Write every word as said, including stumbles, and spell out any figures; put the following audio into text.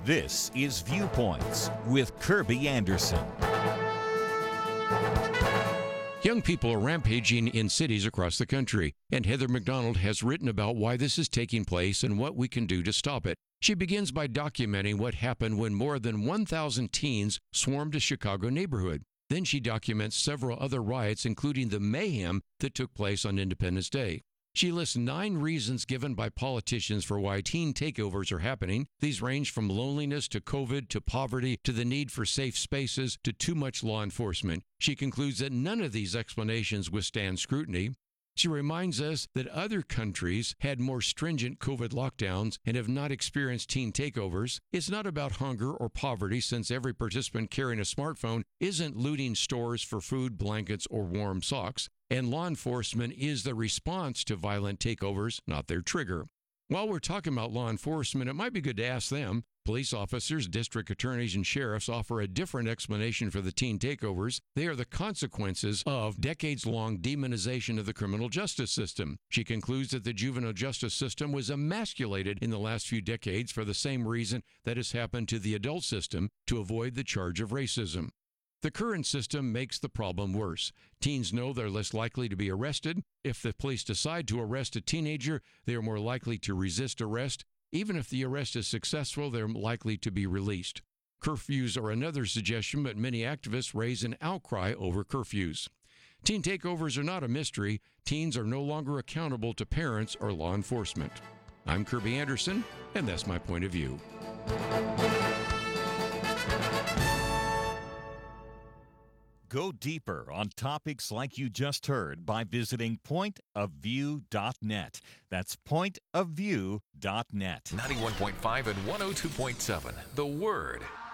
This is Viewpoints with Kirby Anderson. Young people are rampaging in cities across the country, and Heather McDonald has written about why this is taking place and what we can do to stop it. She begins by documenting what happened when more than one thousand teens swarmed a Chicago neighborhood. Then she documents several other riots, including the mayhem that took place on Independence Day. She lists nine reasons given by politicians for why teen takeovers are happening. These range from loneliness to COVID to poverty to the need for safe spaces to too much law enforcement. She concludes that none of these explanations withstand scrutiny. She reminds us that other countries had more stringent COVID lockdowns and have not experienced teen takeovers. It's not about hunger or poverty, since every participant carrying a smartphone isn't looting stores for food, blankets, or warm socks. And law enforcement is the response to violent takeovers, not their trigger. While we're talking about law enforcement, it might be good to ask them. Police officers, district attorneys, and sheriffs offer a different explanation for the teen takeovers. They are the consequences of decades-long demonization of the criminal justice system. She concludes that the juvenile justice system was emasculated in the last few decades for the same reason that has happened to the adult system, to avoid the charge of racism. The current system makes the problem worse. Teens know they're less likely to be arrested. If the police decide to arrest a teenager, they are more likely to resist arrest. Even if the arrest is successful, they're likely to be released. Curfews are another suggestion, but many activists raise an outcry over curfews. Teen takeovers are not a mystery. Teens are no longer accountable to parents or law enforcement. I'm Kirby Anderson, and that's my point of view. Go deeper on topics like you just heard by visiting point of view dot net. That's point of view dot net. ninety-one point five and one oh two point seven. The Word.